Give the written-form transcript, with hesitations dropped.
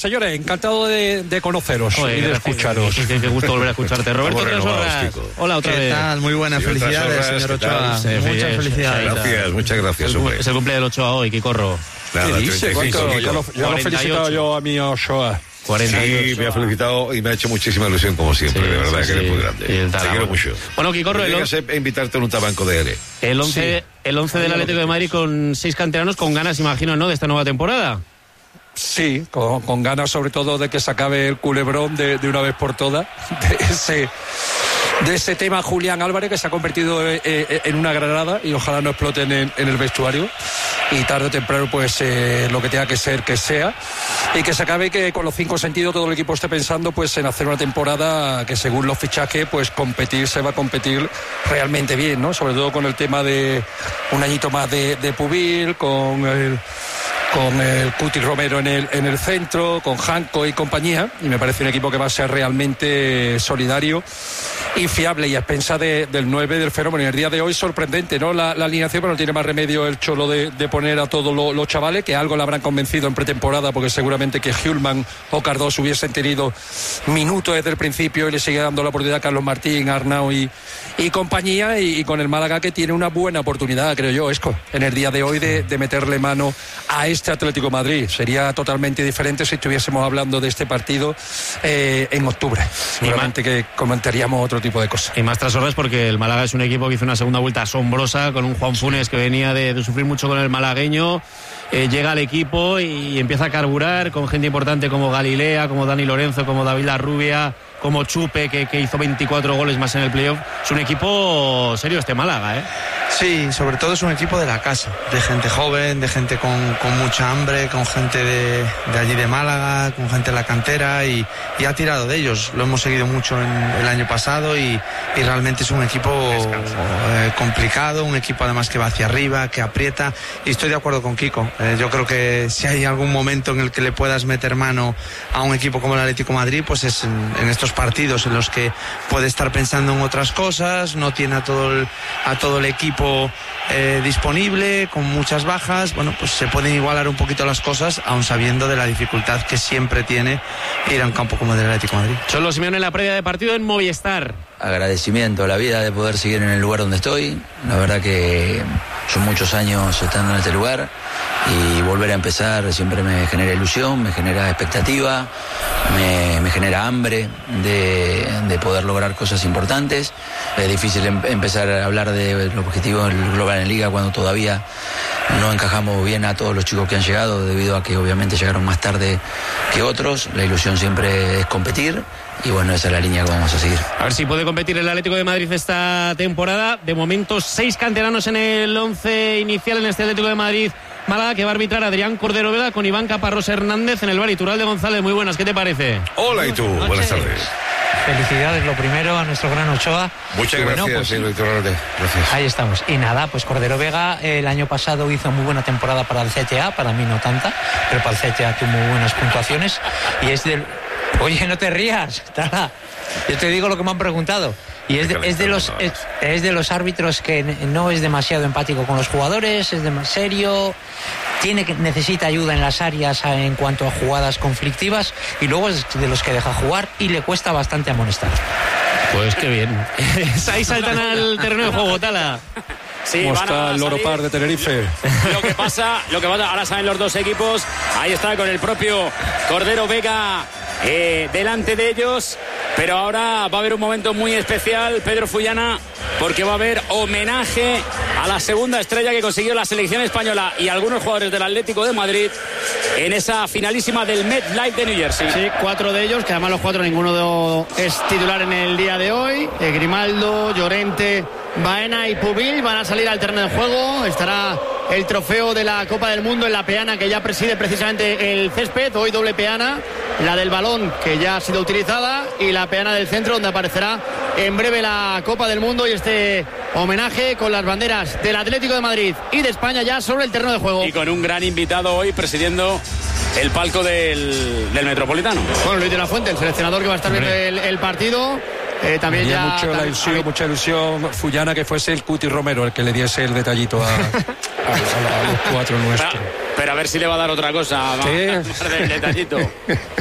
Señores, encantado de conoceros y de escucharos. Qué gusto volver a escucharte. Roberto Tresorras, hola otra vez. ¿Qué tal? Muy buenas, felicidades, señor Ochoa. Muchas felicidades. Muchas gracias. Es el cumple del Ochoa hoy, Quicorro. Nada, ¿Qué dice? Ya lo he felicitado yo a mi Ochoa. 48. Sí, me ha felicitado y me ha hecho muchísima ilusión, como siempre, de verdad, que eres muy grande. Te quiero mucho. Bueno, Quicorro, invitarte a un tabanco de Ere. El 11 del Atlético de Madrid con 6 canteranos, con ganas, imagino, ¿no?, de esta nueva temporada. Sí, con ganas sobre todo de que se acabe el culebrón de una vez por todas, de ese tema Julián Álvarez, que se ha convertido en una granada y ojalá no exploten en el vestuario, y tarde o temprano pues lo que tenga que ser que sea, y que se acabe, que con los 5 sentidos todo el equipo esté pensando pues en hacer una temporada que según los fichajes pues se va a competir realmente bien, ¿no? Sobre todo con el tema de un añito más de Pubil, con el Cuti Romero en el centro, con Janko y compañía, y me parece un equipo que va a ser realmente solidario y fiable, y a expensa del 9 del Fenómeno. En el día de hoy sorprendente, ¿no?, la alineación, pero no tiene más remedio el Cholo de poner a todos los chavales, que algo le habrán convencido en pretemporada, porque seguramente que Hjulman o Cardoso hubiesen tenido minutos desde el principio y le sigue dando la oportunidad a Carlos Martín, Arnau y compañía, y con el Málaga, que tiene una buena oportunidad, creo yo, Esco, en el día de hoy de meterle mano a este Atlético de Madrid. Sería totalmente diferente si estuviésemos hablando de este partido en octubre. Seguramente que comentaríamos otro tipo de cosas. Y más tras horas, porque el Málaga es un equipo que hizo una segunda vuelta asombrosa, con un Juan Funes que venía de sufrir mucho con el malagueño. Llega al equipo y empieza a carburar con gente importante como Galilea, como Dani Lorenzo, como David Larrubia, como Chupe, que hizo 24 goles más en el playoff. Es un equipo serio este Málaga, ¿eh? Sí, sobre todo es un equipo de la casa, de gente joven, de gente con mucha hambre, con gente de allí de Málaga, con gente de la cantera, y ha tirado de ellos. Lo hemos seguido mucho el año pasado y realmente es un equipo complicado, un equipo además que va hacia arriba, que aprieta, y estoy de acuerdo con Kiko. Yo creo que si hay algún momento en el que le puedas meter mano a un equipo como el Atlético de Madrid, pues es en estos partidos en los que puede estar pensando en otras cosas, no tiene a todo el equipo disponible, con muchas bajas. Bueno, pues se pueden igualar un poquito las cosas, aun sabiendo de la dificultad que siempre tiene ir a un campo como el del Atlético de Madrid. Cholo Simeone en la previa de partido en Movistar. Agradecimiento a la vida de poder seguir en el lugar donde estoy. La verdad que son muchos años estando en este lugar, y volver a empezar siempre me genera ilusión, me genera expectativa, me genera hambre de poder lograr cosas importantes. Es difícil empezar a hablar del objetivo global en Liga cuando todavía no encajamos bien a todos los chicos que han llegado, debido a que obviamente llegaron más tarde que otros. La ilusión siempre es competir, y bueno, esa es la línea que vamos a seguir. A ver si puede competir el Atlético de Madrid esta temporada. De momento 6 canteranos en el 11 inicial en este Atlético de Madrid Málaga, que va a arbitrar Adrián Cordero Vega, con Iván Caparrós Hernández en el bar. Iturralde González, muy buenas, ¿qué te parece? Hola, ¿y tú? Buenas tardes. Felicidades, lo primero, a nuestro gran Ochoa. Muchas gracias, señor Iturralde. Gracias. Ahí estamos. Y nada, pues Cordero Vega el año pasado hizo muy buena temporada para el CTA, para mí no tanta, pero para el CTA tuvo muy buenas puntuaciones, y es del... Oye, no te rías, Tara. Yo te digo lo que me han preguntado. Y es de los árbitros que no es demasiado empático con los jugadores, es demasiado serio, necesita ayuda en las áreas en cuanto a jugadas conflictivas, y luego es de los que deja jugar y le cuesta bastante amonestar. Pues qué bien. Ahí saltan al terreno de juego, Tala. Sí, ¿cómo está el Loro Par de Tenerife? Lo que pasa, ahora salen los dos equipos. Ahí está con el propio Cordero Vega delante de ellos. Pero ahora va a haber un momento muy especial, Pedro Fullana, porque va a haber homenaje a la segunda estrella que consiguió la selección española y algunos jugadores del Atlético de Madrid en esa finalísima del MetLife de New Jersey. Sí, 4 de ellos, que además los 4 ninguno es titular en el día de hoy. Grimaldo, Llorente, Baena y Pubil van a salir al terreno de juego. Estará el trofeo de la Copa del Mundo en la peana, que ya preside precisamente el césped. Hoy doble peana, la del balón, que ya ha sido utilizada, y la peana del centro, donde aparecerá en breve la Copa del Mundo y este homenaje con las banderas del Atlético de Madrid y de España ya sobre el terreno de juego. Y con un gran invitado hoy presidiendo el palco del Metropolitano. Bueno, Luis de la Fuente, el seleccionador que va a estar viendo el partido. También ya mucha ilusión Fullana, que fuese el Cuti Romero el que le diese el detallito a los 4 nuestros. Pero a ver si le va a dar otra cosa. Sí. Vamos a ver el detallito.